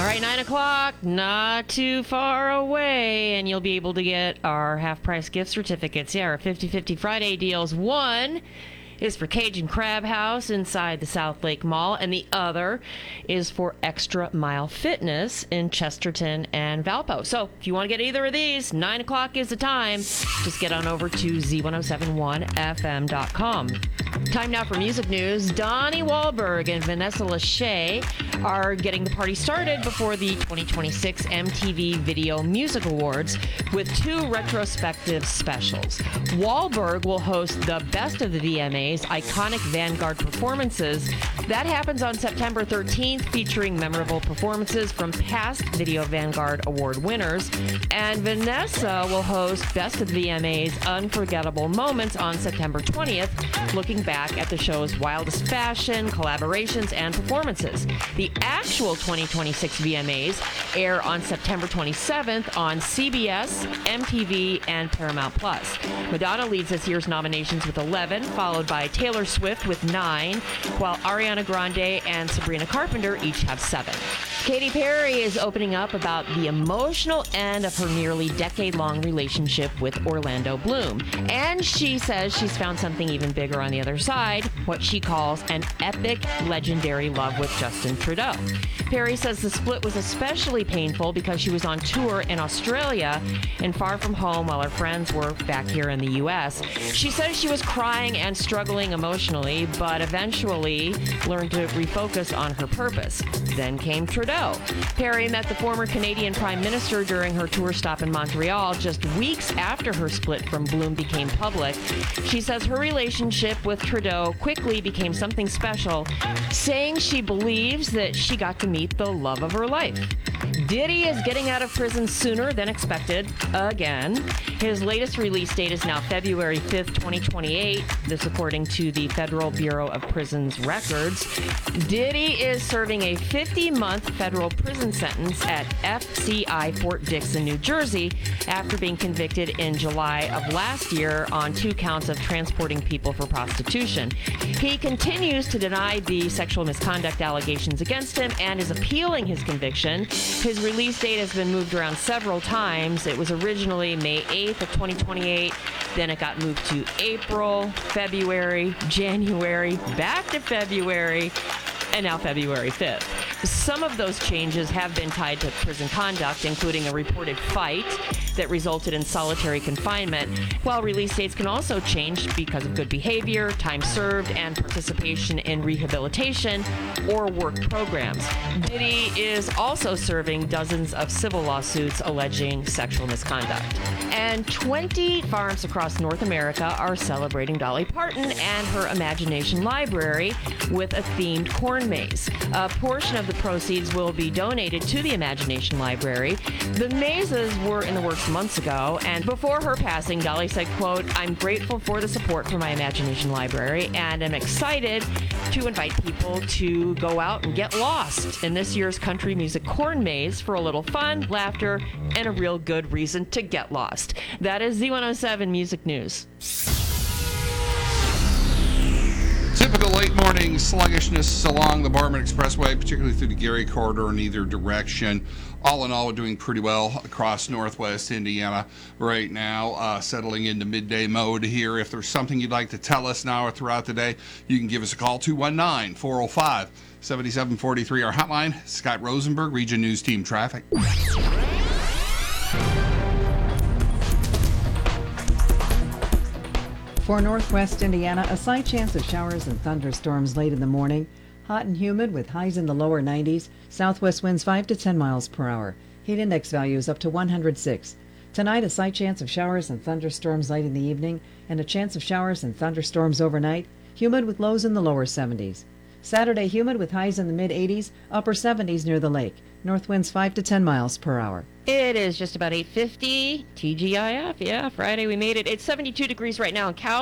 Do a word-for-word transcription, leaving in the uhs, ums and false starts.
All right, nine o'clock, not too far away, and you'll be able to get our half-price gift certificates. Yeah, our fifty-fifty Friday deals. One is for Cajun Crab House inside the South Lake Mall, and the other is for Extra Mile Fitness in Chesterton and Valpo. So if you want to get either of these, nine o'clock is the time. Just get on over to Z ten seventy-one F M dot com. Time now for music news. Donnie Wahlberg and Vanessa Lachey are getting the party started before the twenty twenty-six M T V Video Music Awards with two retrospective specials. Wahlberg will host the Best of the V M As Iconic Vanguard Performances. That happens on September thirteenth, featuring memorable performances from past Video Vanguard Award winners. And Vanessa will host Best of the V M As Unforgettable Moments on September twentieth, looking back at the show's wildest fashion, collaborations, and performances. The actual twenty twenty-six V M As air on September twenty-seventh on C B S, M T V, and Paramount Plus. Madonna leads this year's nominations with eleven, followed by Taylor Swift with nine, while Ariana Grande and Sabrina Carpenter each have seven. Katy Perry is opening up about the emotional end of her nearly decade-long relationship with Orlando Bloom. And she says she's found something even bigger on the other side, what she calls an epic, legendary love with Justin Trudeau. Perry says the split was especially painful because she was on tour in Australia and far from home while her friends were back here in the U S. She says she was crying and struggling emotionally, but eventually learned to refocus on her purpose. Then came Trudeau. Perry met the former Canadian Prime Minister during her tour stop in Montreal just weeks after her split from Bloom became public. She says her relationship with Trudeau quickly became something special, saying she believes that she got to meet the love of her life. Diddy is getting out of prison sooner than expected again. His latest release date is now February fifth, twenty twenty-eight. This according to the Federal Bureau of Prisons records. Diddy is serving a fifty-month federal prison sentence at F C I Fort Dixon, New Jersey, after being convicted in July of last year on two counts of transporting people for prostitution. He continues to deny the sexual misconduct allegations against him and is appealing his conviction. His release date has been moved around several times. It was originally May eighth of twenty twenty-eight. Then it got moved to April, February, January, back to February, and now February fifth. Some of those changes have been tied to prison conduct, including a reported fight that resulted in solitary confinement, while release dates can also change because of good behavior, time served, and participation in rehabilitation or work programs. Diddy is also serving dozens of civil lawsuits alleging sexual misconduct. And twenty farms across North America are celebrating Dolly Parton and her Imagination Library with a themed corn maze. A portion of the proceeds will be donated to the Imagination Library. The mazes were in the works months ago, and before her passing, Dolly said, quote, "I'm grateful for the support from my Imagination Library, and I'm excited to invite people to go out and get lost in this year's country music corn maze for a little fun, laughter, and a real good reason to get lost." That is Z one oh seven Music News. Typical late morning sluggishness along the Barman Expressway, particularly through the Gary corridor in either direction. All in all, we're doing pretty well across northwest Indiana right now, uh, settling into midday mode here. If there's something you'd like to tell us now or throughout the day, you can give us a call, two one nine, four oh five, seven seven four three, our hotline. Scott Rosenberg, Region News Team Traffic. For northwest Indiana, a slight chance of showers and thunderstorms late in the morning. Hot and humid with highs in the lower nineties. Southwest winds five to ten miles per hour. Heat index values up to one hundred six. Tonight, a slight chance of showers and thunderstorms late in the evening, and a chance of showers and thunderstorms overnight. Humid with lows in the lower seventies. Saturday, humid with highs in the mid eighties, upper seventies near the lake. North winds five to ten miles per hour. It is just about eight fifty. T G I F, yeah, Friday we made it. It's seventy-two degrees right now in Cal.